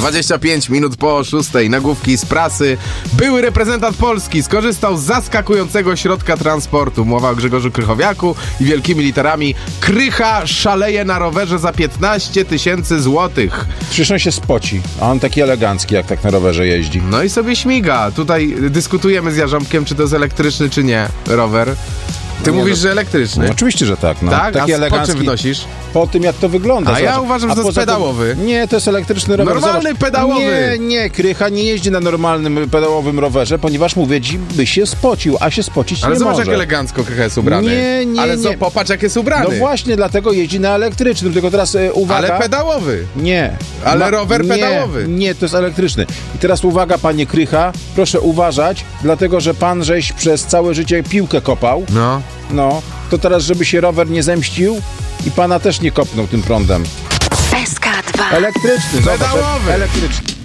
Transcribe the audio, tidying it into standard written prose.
25 minut po 6. Nagłówki z prasy. Były reprezentant Polski skorzystał z zaskakującego środka transportu. Mowa o Grzegorzu Krychowiaku i wielkimi literami: Krycha szaleje na rowerze za 15 000 złotych. Przecież on się spoci, a on taki elegancki, jak tak na rowerze jeździ. No i sobie śmiga. Tutaj dyskutujemy z Jarząbkiem, czy to jest elektryczny, czy nie rower. Ty mówisz, że elektryczny. No, oczywiście, że tak. No. Tak? Taki A elegancki. po czym wnosisz? Po tym, jak to wygląda. A ja zobacz. uważam, że to jest pedałowy. Nie, to jest elektryczny rower. Normalny Zobacz. pedałowy. Nie, Krycha nie jeździ na normalnym pedałowym rowerze, ponieważ, mówię ci, by się spocił, a się spocić Ale nie zobacz, może. jak elegancko Krycha jest ubrany. Nie. Ale popatrz, jak jest ubrany. No właśnie, dlatego jeździ na elektrycznym, tylko teraz uwaga. Ale pedałowy. Nie. Ale rower pedałowy. Nie, to jest elektryczny. I teraz uwaga, panie Krycha, proszę uważać, dlatego, że pan żeś przez całe życie piłkę kopał. No, to teraz, żeby się rower nie zemścił i pana też nie kopnął tym prądem. SK2. Elektryczny, zobacz, Pedałowy. elektryczny.